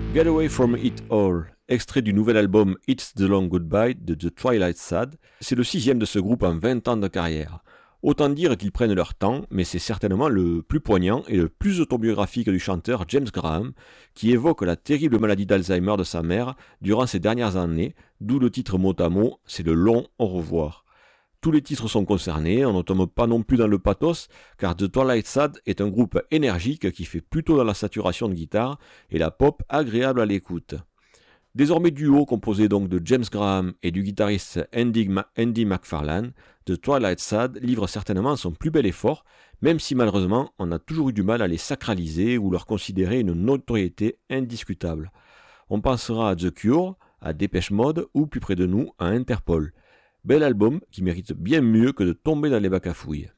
Get Away From It All, extrait du nouvel album It's the Long Goodbye de The Twilight Sad, c'est le 6e de ce groupe en 20 ans de carrière. Autant dire qu'ils prennent leur temps, mais c'est certainement le plus poignant et le plus autobiographique du chanteur James Graham, qui évoque la terrible maladie d'Alzheimer de sa mère durant ces dernières années, d'où le titre mot à mot, c'est le long au revoir. Tous les titres sont concernés, on ne tombe pas non plus dans le pathos, car The Twilight Sad est un groupe énergique qui fait plutôt dans la saturation de guitare et la pop agréable à l'écoute. Désormais duo composé donc de James Graham et du guitariste Andy McFarlane, The Twilight Sad livre certainement son plus bel effort, même si malheureusement on a toujours eu du mal à les sacraliser ou leur considérer une notoriété indiscutable. On pensera à The Cure, à Dépêche Mode ou plus près de nous à Interpol. Bel album qui mérite bien mieux que de tomber dans les bacs à fouilles.